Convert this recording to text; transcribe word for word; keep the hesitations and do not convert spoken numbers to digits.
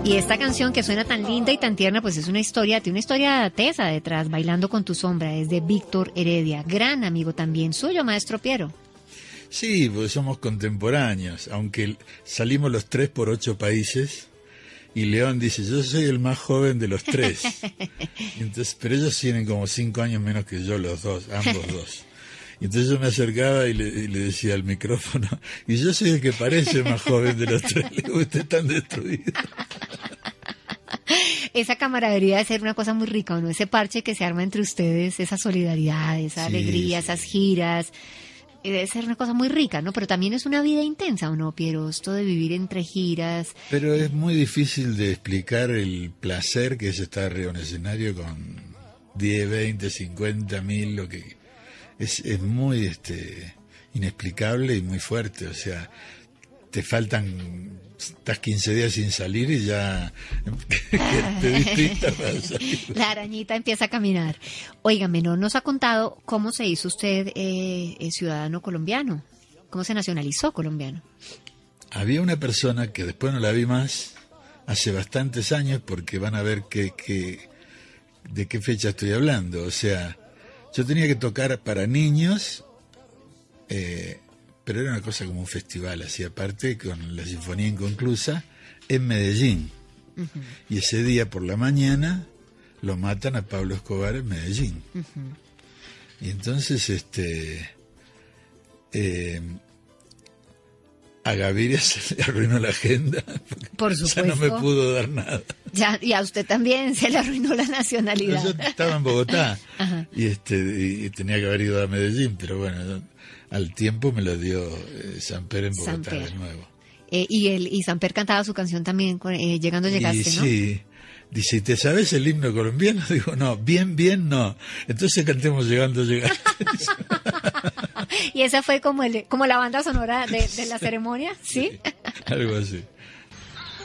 Y esta canción que suena tan linda y tan tierna, pues es una historia, tiene una historia tesa detrás, Bailando con tu sombra, es de Víctor Heredia, gran amigo también suyo, maestro Piero. Sí, pues somos contemporáneos, aunque salimos los tres por ocho países, y León dice, yo soy el más joven de los tres. Entonces, pero ellos tienen como cinco años menos que yo, los dos, ambos dos. Y entonces yo me acercaba y le, y le decía al micrófono, y yo soy el que parece más joven de los tres. Le digo, usted es tan destruido. Esa camaradería debe ser una cosa muy rica, ¿no? Ese parche que se arma entre ustedes, esa solidaridad, esa Sí, alegría, sí. esas giras, eh, debe ser una cosa muy rica, ¿no? Pero también es una vida intensa, ¿o no, Piero? Esto de vivir entre giras. Pero es muy difícil de explicar el placer que es estar arriba en un escenario con diez, veinte, cincuenta mil, lo que es, es muy este inexplicable y muy fuerte. O sea, te faltan, estás quince días sin salir y ya te despintas para salir. La arañita empieza a caminar. Óigame, no nos ha contado cómo se hizo usted eh, eh, ciudadano colombiano, cómo se nacionalizó colombiano. Había una persona que después no la vi más, hace bastantes años, porque van a ver que, que, de qué fecha estoy hablando. O sea, yo tenía que tocar para niños, eh, pero era una cosa como un festival, así aparte, con la Sinfonía Inconclusa, en Medellín. Uh-huh. Y ese día por la mañana lo matan a Pablo Escobar en Medellín. Uh-huh. Y entonces, este... Eh, a Gaviria se le arruinó la agenda. Por supuesto. Ya no me pudo dar nada. Ya, y a usted también se le arruinó la nacionalidad. Yo estaba en Bogotá. Ajá. y este y tenía que haber ido a Medellín, pero bueno, al tiempo me lo dio eh, Samper en Bogotá Samper. de nuevo. Eh, y el y Samper cantaba su canción también, con, eh, Llegando Llegaste, y, ¿no? Sí. Dice, ¿te sabes el himno colombiano? Digo, no, bien, bien, no. Entonces cantemos Llegando Llegaste. Y esa fue como el como la banda sonora de, de la ceremonia, ¿sí? Sí, algo así.